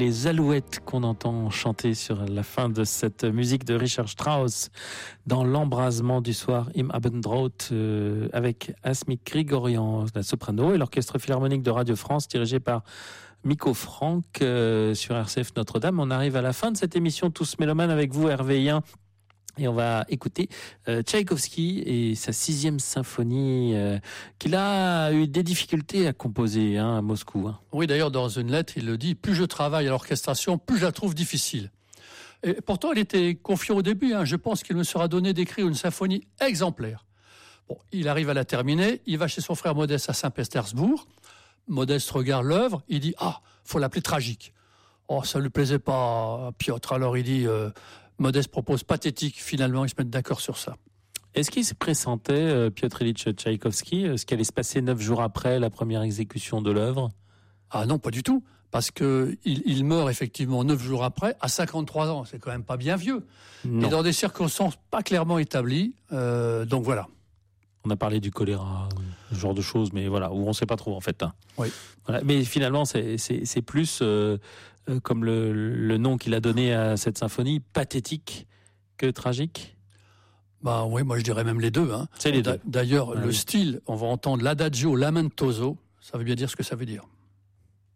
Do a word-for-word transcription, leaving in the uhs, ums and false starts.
les Alouettes qu'on entend chanter sur la fin de cette musique de Richard Strauss dans l'embrasement du soir Im Abendrot euh, avec Asmik Grigorian, la soprano, et l'orchestre philharmonique de Radio France dirigé par Miko Franck euh, sur R C F Notre-Dame. On arrive à la fin de cette émission Tous Mélomanes avec vous, Hervé Yen. Et on va écouter euh, Tchaïkovski et sa sixième symphonie euh, qu'il a eu des difficultés à composer hein, à Moscou. Hein. Oui, d'ailleurs, dans une lettre, il le dit, plus je travaille à l'orchestration, plus je la trouve difficile. Et pourtant, il était confiant au début. Hein. Je pense qu'il me sera donné d'écrire une symphonie exemplaire. Bon, il arrive à la terminer, il va chez son frère Modeste à Saint-Pétersbourg. Modeste regarde l'œuvre, il dit « Ah, faut l'appeler tragique ». Oh, ça lui plaisait pas à Piotr, alors il dit... Euh, Modeste propose pathétique, finalement, ils se mettent d'accord sur ça. Est-ce qu'il se pressentait, euh, Piotr Ilyich Tchaïkovski, ce qui allait se passer neuf jours après la première exécution de l'œuvre ? Ah non, pas du tout, parce que il, il meurt effectivement neuf jours après, à cinquante-trois ans, c'est quand même pas bien vieux, non. Et dans des circonstances pas clairement établies, euh, donc voilà. On a parlé du choléra, ce genre de choses, mais voilà, où on ne sait pas trop en fait. Hein. Oui. Voilà. Mais finalement, c'est, c'est, c'est plus, euh, euh, comme le, le nom qu'il a donné à cette symphonie, pathétique que tragique. Bah oui, moi je dirais même les deux. Hein. C'est les deux. D'ailleurs, ah, le oui. style, on va entendre l'adagio lamentoso, ça veut bien dire ce que ça veut dire.